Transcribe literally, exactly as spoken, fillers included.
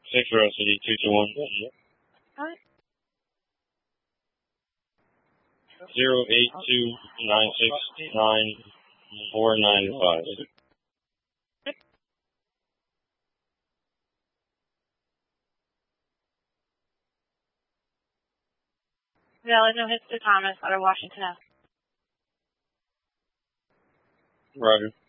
six Row City, two two one. Alright. Zero eight two nine six nine four nine five. Valid, no hits to Thomas out of Washington F. Roger.